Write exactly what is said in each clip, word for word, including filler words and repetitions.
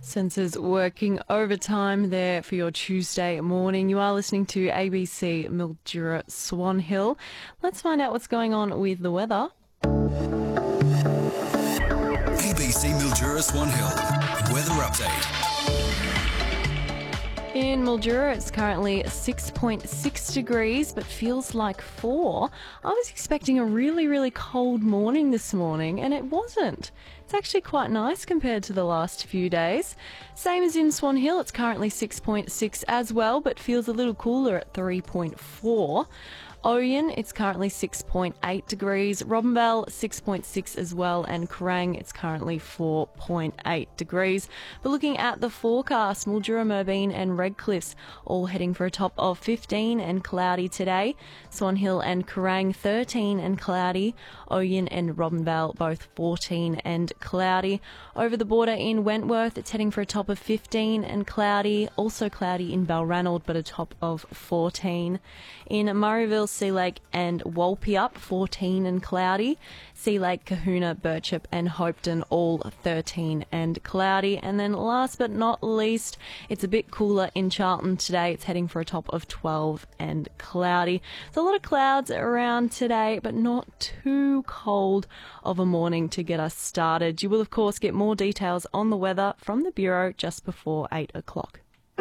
Sensors working overtime there for your Tuesday morning. You are listening to A B C Mildura Swan Hill. Let's find out what's going on with the weather. A B C Mildura Swan Hill weather update. In Mildura, it's currently six point six degrees, but feels like four. I was expecting a really, really cold morning this morning, and it wasn't. It's actually quite nice compared to the last few days. Same as in Swan Hill, it's currently six point six as well, but feels a little cooler at three point four. Oyen, it's currently six point eight degrees. Robinvale, six point six as well. And Kerang, it's currently four point eight degrees. But looking at the forecast, Mildura, Merbein and Redcliffs all heading for a top of fifteen and cloudy today. Swan Hill and Kerang, thirteen and cloudy. Oyen and Robinvale, both fourteen and cloudy. Over the border in Wentworth, it's heading for a top of fifteen and cloudy. Also cloudy in Balranald, but a top of fourteen. In Murrayville, Sea Lake and Walpeup, fourteen and cloudy. Sea Lake, Kahuna, Birchip and Hopetoun, all thirteen and cloudy. And then last but not least, it's a bit cooler in Charlton today. It's heading for a top of twelve and cloudy. There's a lot of clouds around today, but not too cold of a morning to get us started. You will, of course, get more details on the weather from the Bureau just before eight o'clock.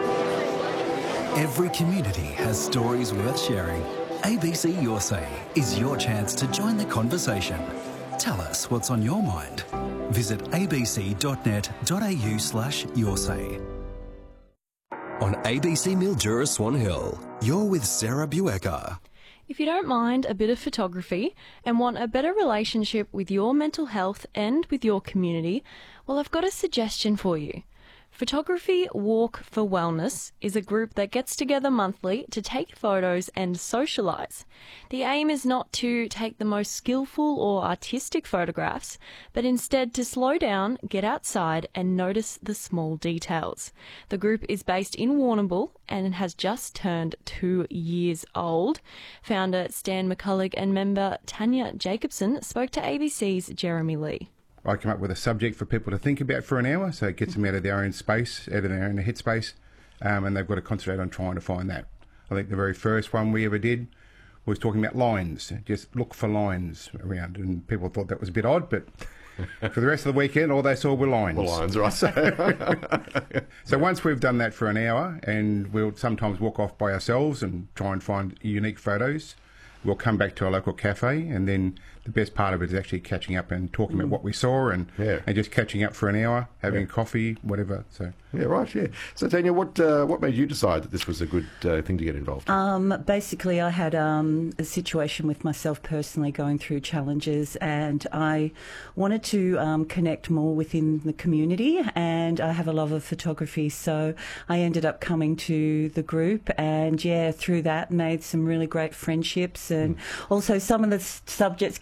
Every community has stories worth sharing. A B C Your Say is your chance to join the conversation. Tell us what's on your mind. Visit abc.net.au slash your say. On A B C Mildura Swan Hill, you're with Sarah Buecker. If you don't mind a bit of photography and want a better relationship with your mental health and with your community, well, I've got a suggestion for you. Photography Walk for Wellness is a group that gets together monthly to take photos and socialise. The aim is not to take the most skillful or artistic photographs, but instead to slow down, get outside and notice the small details. The group is based in Warrnambool and has just turned two years old. Founder Stan McCulloch and member Tanya Jacobson spoke to A B C's Jeremy Lee. I come up with a subject for people to think about for an hour, so it gets them out of their own space, out of their own headspace, um, and they've got to concentrate on trying to find that. I think the very first one we ever did was talking about lines, just look for lines around, and people thought that was a bit odd, but for the rest of the weekend, all they saw were lines. The lines, right. So, so once we've done that for an hour, and we'll sometimes walk off by ourselves and try and find unique photos, we'll come back to our local cafe, and then the best part of it is actually catching up and talking mm. about what we saw, and yeah. and just catching up for an hour, having yeah. coffee, whatever. So yeah, right, yeah. So Tanya, what uh, what made you decide that this was a good uh, thing to get involved in? Um, basically, I had um, a situation with myself personally going through challenges, and I wanted to um, connect more within the community, and I have a love of photography, so I ended up coming to the group, and yeah, through that made some really great friendships, and mm. also some of the s- subjects